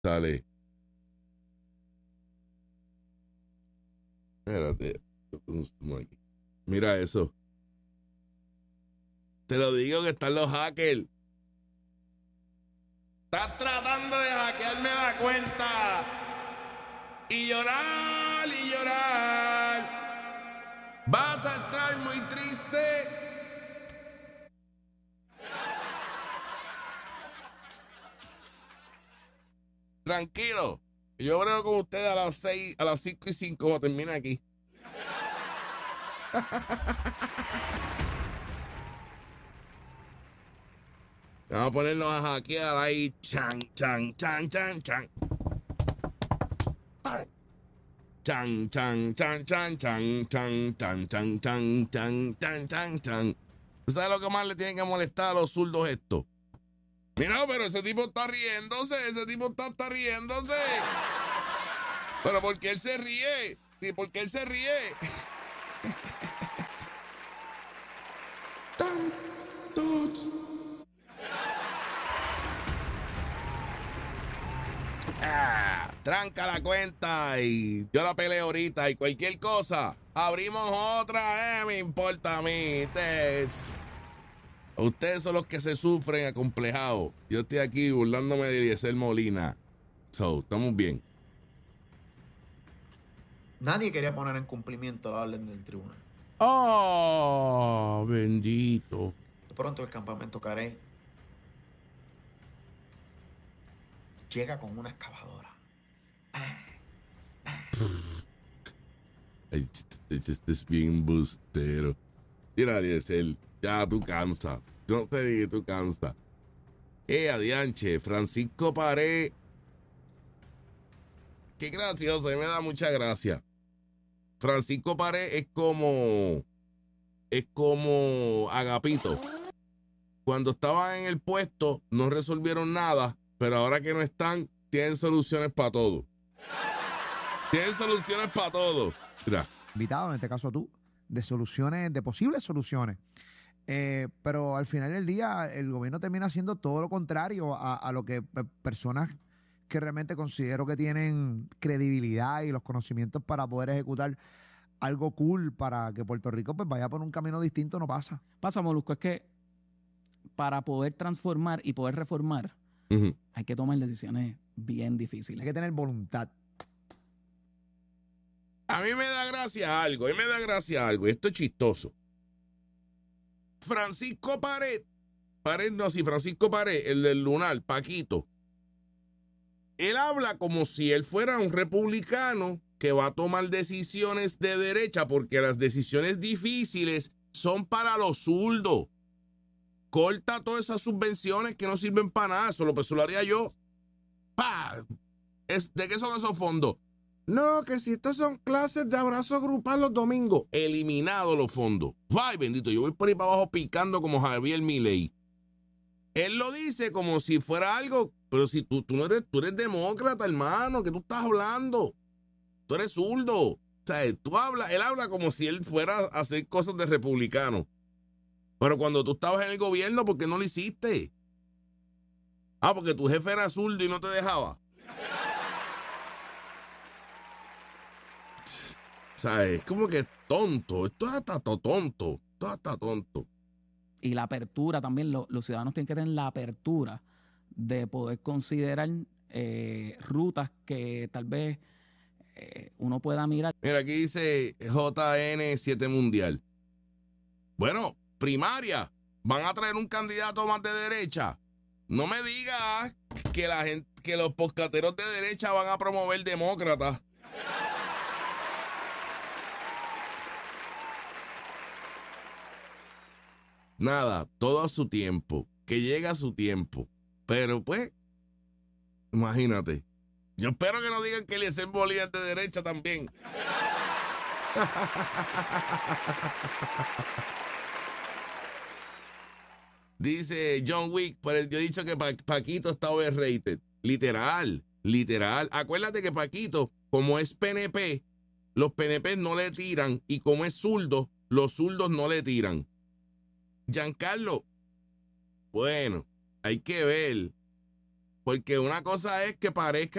Sale. Espérate. Mira eso. Te lo digo que están los hackers. Estás tratando de hackearme la cuenta. Y llorar y llorar. Vas a estar muy triste. Tranquilo. Yo brego con ustedes a las 6, a las 5:05 cuando termine aquí. Vamos a ponernos a hackear ahí. Chan, chan, chan, chan, chan. Chan, chan, chan, chan, chan, chan, chan, chan, chan, chan, chan, chan, chan. ¿Tú sabes lo que más le tienen que molestar a los zurdos esto? Mira, pero ese tipo está riéndose, ese tipo está riéndose. Pero ¿por qué él se ríe? Sí, ¿por qué él se ríe? Tranca la cuenta y yo la peleo ahorita y cualquier cosa. Abrimos otra, me importa a mí. Ustedes son los que se sufren acomplejados. Yo estoy aquí burlándome de Eliezer Molina. Estamos bien. Nadie quería poner en cumplimiento la orden del tribunal. ¡Oh, bendito! De pronto el campamento Carey llega con una excavadora. Este es bien bustero. Mira, Eliezer, ya tú cansas. No te digas, tú cansas. Adianche, Francisco Pared. Qué gracioso, a mí me da mucha gracia. Francisco Pared es como Agapito. Cuando estaban en el puesto no resolvieron nada, pero ahora que no están, tienen soluciones para todo. Tienen soluciones para todo. Mira. Invitado, en este caso tú, de soluciones, de posibles soluciones. Pero al final del día, el gobierno termina haciendo todo lo contrario a lo que personas que realmente considero que tienen credibilidad y los conocimientos para poder ejecutar algo cool para que Puerto Rico pues vaya por un camino distinto, no pasa. Pasa, Molusco, es que para poder transformar y poder reformar, hay que tomar decisiones bien difíciles. Hay que tener voluntad. A mí me da gracia algo, esto es chistoso. Francisco Pared, el del Lunar, Paquito, él habla como si él fuera un republicano que va a tomar decisiones de derecha porque las decisiones difíciles son para los zurdos. Corta todas esas subvenciones que no sirven para nada, eso lo haría yo. ¡Pah! ¿De qué son esos fondos? No, que si estos son clases de abrazo grupal los domingos, eliminado los fondos. Ay, bendito, yo voy por ahí para abajo picando como Javier Milei. Él lo dice como si fuera algo, pero si tú eres demócrata, hermano, ¿qué tú estás hablando? Tú eres zurdo. O sea, él habla como si él fuera a hacer cosas de republicano. Pero cuando tú estabas en el gobierno, ¿por qué no lo hiciste? Porque tu jefe era zurdo y no te dejaba. O sea, es como que tonto. Esto es hasta tonto. Y la apertura también, los ciudadanos tienen que tener la apertura de poder considerar rutas que tal vez uno pueda mirar. Mira, aquí dice JN7 Mundial. Bueno, primaria. Van a traer un candidato más de derecha. No me digas que los poscateros de derecha van a promover demócratas. Nada, todo a su tiempo, que llega a su tiempo. Pero pues, imagínate. Yo espero que no digan que Eliezer Molina es de derecha también. Dice John Wick, pero yo he dicho que Paquito está overrated. Literal. Acuérdate que Paquito, como es PNP, los PNP no le tiran, y como es zurdo, los zurdos no le tiran. Giancarlo, bueno, hay que ver Porque una cosa es que parezca